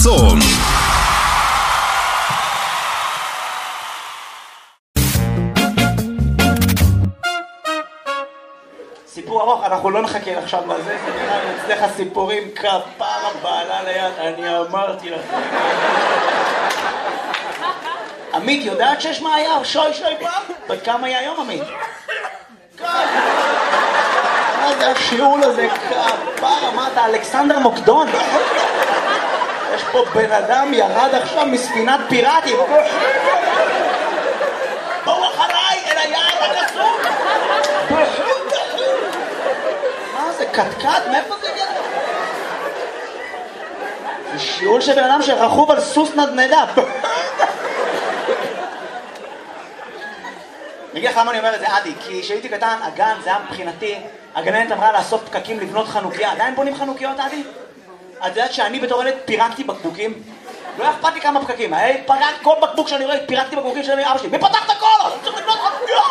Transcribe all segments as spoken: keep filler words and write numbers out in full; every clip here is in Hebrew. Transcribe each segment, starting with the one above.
צום. סיפור ארוך, אנחנו לא נחכה עכשיו לזה, זה נראה לי אצלך סיפורים כפרה בעלה ליד, אני אמרתי לך. עמית, יודעת שיש מעיה? שוי שוי פעם? בת כמה היה היום, עמית? מה זה השיעול הזה? כפרה, מה אתה, אלכסנדר מוקדון? יש פה בן אדם ירד עכשיו מספינת פיראטים. בואו אחריי אל היער הגסום. מה זה, קטקט? מאיפה זה הגיע? זה שיעול של בן אדם שרכוב על סוס נדנדה. אני אגיד לך למה אני אומר את זה, עדי, כי כשהייתי קטן, הגן, זה היה מבחינתי, הגננת אמרה לאסוף פקקים לבנות חנוכיה. עדיין בונים חנוכיות, עדי? את יודעת שאני בתור ילד פירקתי בקבוקים? לא אכפת לי כמה פקקים, היי, פרק כל בקבוק שאני רואה, פירקתי בקבוקים של אבא שלי. מי פתח את הכל? אני צריך לבנות חנוכיה!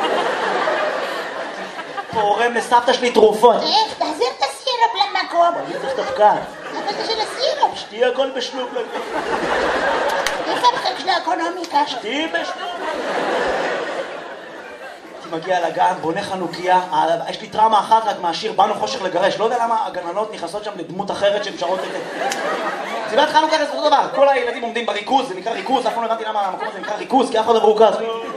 פורם לסבתא שלי תרופות. איך, תחזיר את הסירופ למקום. אני צריך את הפקק. אבל זה של הסירופ. שתהיה הכל בשלוק לכל. איפה הפקק של האקונומיקה? שתהיה בשלוק. הייתי מגיע לגן, בונה חנוכיה, יש לי טראומה אחת רק מהשיר באנו חושך לגרש. לא יודע למה הגננות נכנסות שם לדמות אחרת שהן שרות את זה. סיבת חנוכה זה אותו דבר, כל הילדים עומדים בריכוז, זה נקרא ריכוז, אף לא הבנתי למה המקום הזה נקרא ריכוז, כי אף אחד לא מרוכז.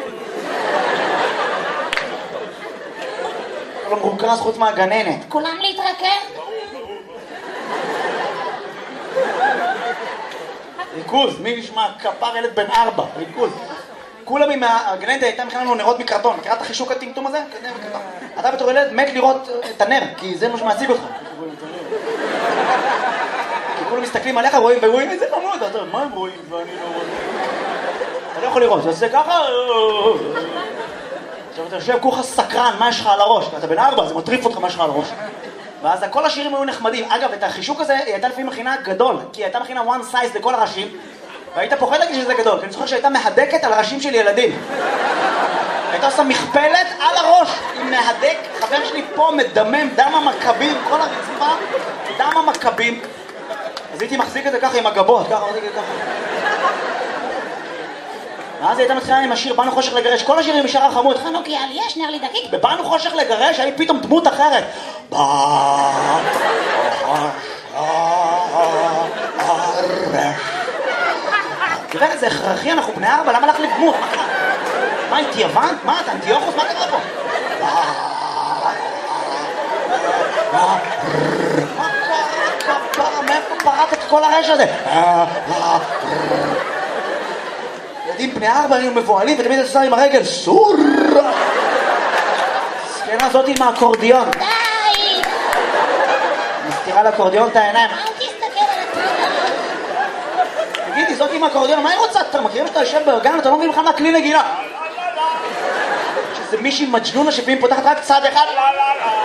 לא מרוכז חוץ מהגננת. כולם להתרכז? ריכוז, מי נשמע? כפר ילד בן ארבע, ריכוז. כולם עם הגננת הייתה מכינה לנו נרות מקרטון, מכירה את החישוק הטמטום הזה? אתה בתור ילד מת לראות את הנר, כי זה מה שמעציג אותך. כי כולם מסתכלים עליך, רואים ורואים איזה חמוד, אתה מה הם רואים ואני לא רואה? אתה לא יכול לראות, אתה עושה ככה... עכשיו אתה יושב כולך סקרן, מה יש לך על הראש? אתה בן ארבע, זה מטריף אותך מה יש לך על הראש. ואז כל השירים היו נחמדים. אגב, את החישוק הזה היא הייתה לפעמים מכינה גדול, כי היא הייתה מכינה one size לכל הראשים, והיית פוחד להגיד שזה גדול, כי אני זוכר שהייתה מהדקת על ראשים של ילדים. הייתה עושה מכפלת על הראש, עם מהדק, חבר שלי פה מדמם, דם המכבים, כל הרצפה, דם המכבים. אז הייתי מחזיק את זה ככה עם הגבות, ככה, מחזיק את זה ככה. ואז היא הייתה מתחילה עם השיר באנו חושך לגרש, כל השירים משאר החמוד, חנוכיה לי יש, נר לי דקיק. בבאנו חושך לגרש, היה פתאום דמות אחרת. באנו חושך לגרש. גברת, זה הכרחי, אנחנו בני ארבע, למה לך לדמות? מה, אינתי יוון? מה, אתה אנטיוכוס? מה קרה פה? מה קרה כפרה? מאיפה פרט את כל הרש הזה? ילדים בני ארבע היו מבועלים ותמיד עושה עם הרגל סור! סקנה זאת עם האקורדיון. די! מסתירה לאקורדיון את העיניים. אל תסתכל על הטרילה. תגידי, זאת עם האקורדיון, מה היא רוצה? אתה מכירים שאתה יושב בגן, אתה לא מבין בכלל מהכלי נגינה. שזה מישהי מג'נונה שפעמים פותחת רק צד אחד.